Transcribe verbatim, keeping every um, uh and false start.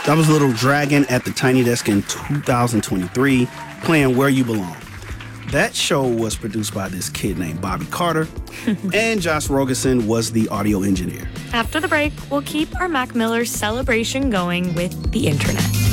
That was Little Dragon at the Tiny Desk in two thousand twenty-three, playing Where You Belong. That show was produced by this kid named Bobby Carter, and Josh Rogerson was the audio engineer. After the break, we'll keep our Mac Miller celebration going with the internet.